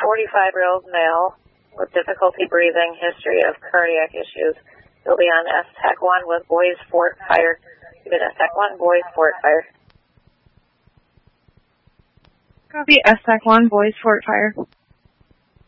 45-year-old male with difficulty breathing, history of cardiac issues. He'll be on S-Tech 1 with Boys Fort Fire. S-Tech 1, Boys Fort Fire. Copy, S-Tech 1, Boys Fort Fire.